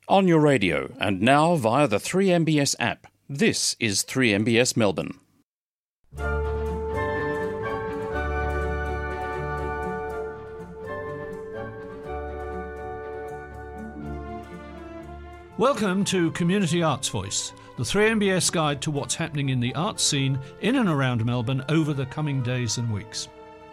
On your radio and now via the 3MBS app. This is 3MBS Melbourne. Welcome to Community Arts Voice, the 3MBS guide to what's happening in the arts scene in and around Melbourne over the coming days and weeks.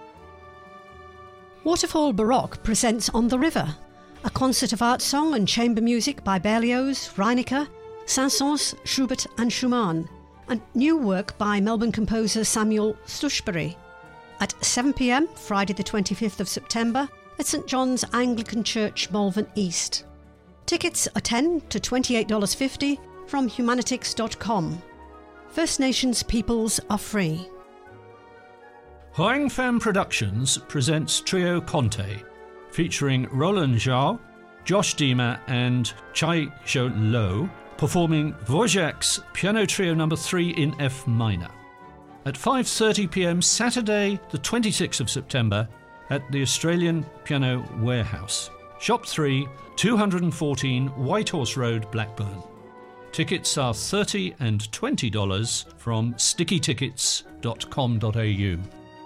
Waterfall Baroque presents On the River, a concert of art song and chamber music by Berlioz, Reinecke, Saint-Saëns, Schubert and Schumann, and new work by Melbourne composer Samuel Stuchbury, at 7 p.m, Friday the 25th of September, at St John's Anglican Church, Malvern East. Tickets are $10 to $28.50 from humanitix.com. First Nations peoples are free. Hoang Pham Productions presents Trio Conte, featuring Roland Zhao, Josh Dima and Chai Zhou Lo, performing Dvorak's Piano Trio No. 3 in F minor. At 5:30 p.m. Saturday the 26th of September at the Australian Piano Warehouse. Shop 3, 214 Whitehorse Road, Blackburn. Tickets are $30 and $20 from stickytickets.com.au.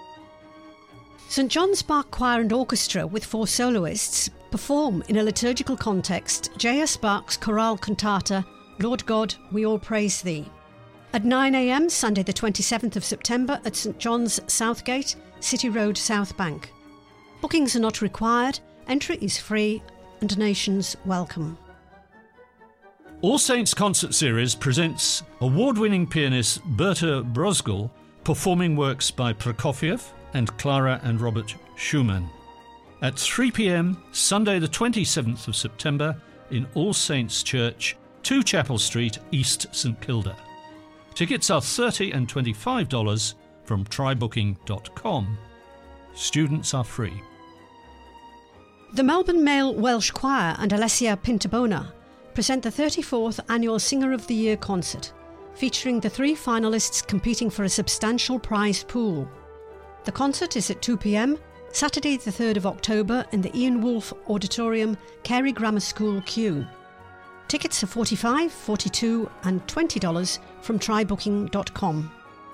St John's Bach Choir and Orchestra with 4 soloists perform in a liturgical context J.S. Bach's chorale cantata Lord God, We All Praise Thee. At 9 a.m. Sunday the 27th of September at St John's Southgate, City Road, South Bank. Bookings are not required, entry is free and donations welcome. All Saints Concert Series presents award-winning pianist Berta Brosgol performing works by Prokofiev and Clara and Robert Schumann. At 3 p.m, Sunday the 27th of September in All Saints Church, 2 Chapel Street, East St Kilda. Tickets are $30 and $25 from trybooking.com. Students are free. The Melbourne Male Welsh Choir and Alessia Pintabona present the 34th Annual Singer of the Year concert, featuring the 3 finalists competing for a substantial prize pool. The concert is at 2 p.m, Saturday the 3rd of October in the Ian Woolf Auditorium, Carey Grammar School, Kew. Tickets are $45, $42 and $20 from trybooking.com.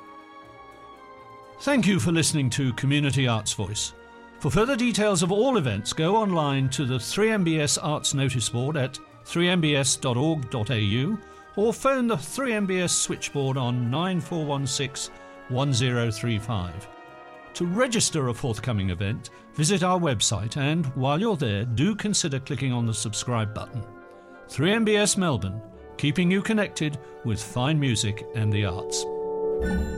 Thank you for listening to Community Arts Voice. For further details of all events, go online to the 3MBS Arts Notice Board at 3mbs.org.au or phone the 3MBS switchboard on 9416 1035. To register a forthcoming event, visit our website and, while you're there, do consider clicking on the subscribe button. 3MBS Melbourne, keeping you connected with fine music and the arts.